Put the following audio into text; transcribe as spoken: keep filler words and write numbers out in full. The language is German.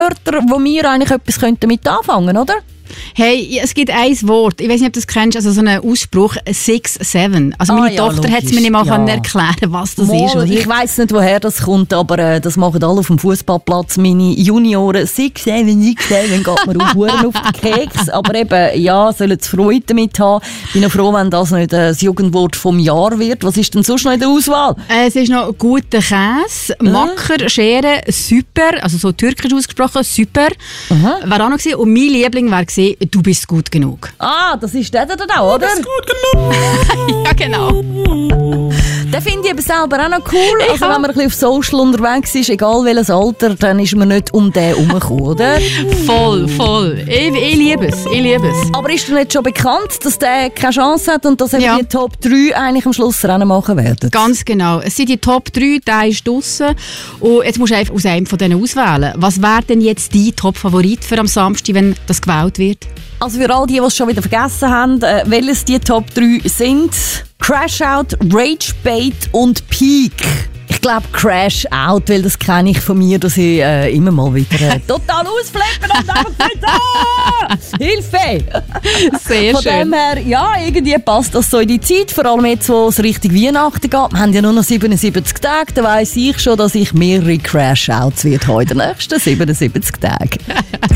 Wörter, wo wir eigentlich etwas damit anfangen könnten, oder? Hey, es gibt ein Wort, ich weiß nicht, ob du das kennst, also so einen Ausspruch six seven. Also meine ah, ja, Tochter hat es mir nicht mal ja. erklären, was das mal, ist. Oder? Ich weiss nicht, woher das kommt, aber äh, das machen alle auf dem Fußballplatz. Meine Junioren, six seven, six seven, geht mir auf Huren auf den Keks. Aber eben, ja, sollen sie Freude damit haben. Ich bin noch froh, wenn das nicht äh, das Jugendwort vom Jahr wird. Was ist denn sonst noch in der Auswahl? Äh, es ist noch guter Käse, äh? Macker, Schere, super, also so türkisch ausgesprochen, super. Uh-huh. War auch noch gewesen. Und mein Liebling war gewesen, du bist gut genug. Ah, das ist der da, oder? Du bist gut genug. Ja, genau. Den finde ich aber selber auch noch cool. Also, wenn man ein bisschen auf Social unterwegs ist, egal welches Alter, dann ist man nicht um den herumgekommen, oder? Voll, voll. Ich, ich liebe es, ich liebe es. Aber ist dir nicht schon bekannt, dass der keine Chance hat und dass ja. die Top drei eigentlich am Schluss Rennen machen werden? Ganz genau. Es sind die Top drei, der ist draussen. Und jetzt musst du einfach aus einem von denen auswählen. Was wäre denn jetzt dein Top-Favorit für am Samstag, wenn das gewählt wird? Also für all die, die es schon wieder vergessen haben, äh, welches die Top drei sind: Crash Out, Rage Bait und Peak. Ich glaube Crash Out, weil das kenne ich von mir, dass ich äh, immer mal wieder äh, total ausflippen und einfach Hilfe! Sehr von schön. Von dem her, ja, irgendwie passt das so in die Zeit, vor allem jetzt, wo es Richtung Weihnachten geht. Wir haben ja nur noch siebenundsiebzig Tage, da weiss ich schon, dass ich mehrere Crash Outs wird heute in den nächsten siebenundsiebzig Tagen.